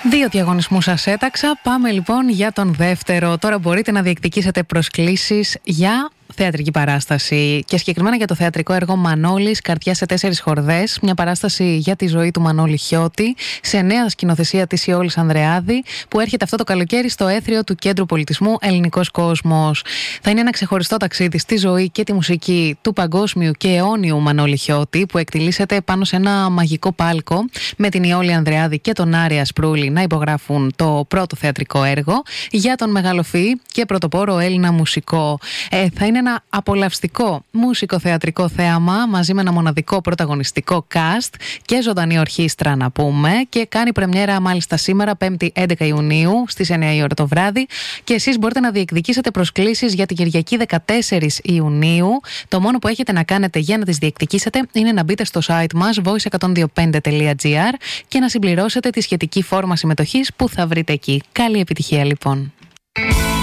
Δύο διαγωνισμούς σας έταξα. Πάμε λοιπόν για τον δεύτερο. Τώρα μπορείτε να διεκδικήσετε προσκλήσεις για θεατρική παράσταση και συγκεκριμένα για το θεατρικό έργο Μανώλης, Καρδιά σε 4 χορδές. Μια παράσταση για τη ζωή του Μανώλη Χιώτη σε νέα σκηνοθεσία της Ιόλης Ανδρεάδη, που έρχεται αυτό το καλοκαίρι στο Έθριο του Κέντρου Πολιτισμού Ελληνικός Κόσμος. Θα είναι ένα ξεχωριστό ταξίδι στη ζωή και τη μουσική του παγκόσμιου και αιώνιου Μανώλη Χιώτη, που εκτιλήσεται πάνω σε ένα μαγικό πάλκο με την Ιόλη Ανδρεάδη και τον Άρη Ασπρούλη να υπογράφουν το πρώτο θεατρικό έργο για τον μεγαλοφυή και πρωτοπόρο Έλληνα μουσικό. Θα είναι ένα απολαυστικό μουσικοθεατρικό θέαμα μαζί με ένα μοναδικό πρωταγωνιστικό cast και ζωντανή ορχήστρα να πούμε, και κάνει πρεμιέρα μάλιστα σήμερα 5η 11 Ιουνίου στις 9 η ώρα το βράδυ, και εσείς μπορείτε να διεκδικήσετε προσκλήσεις για την Κυριακή 14 Ιουνίου. Το μόνο που έχετε να κάνετε για να τις διεκδικήσετε είναι να μπείτε στο site μας voice125.gr και να συμπληρώσετε τη σχετική φόρμα συμμετοχής που θα βρείτε εκεί. Καλή επιτυχία λοιπόν.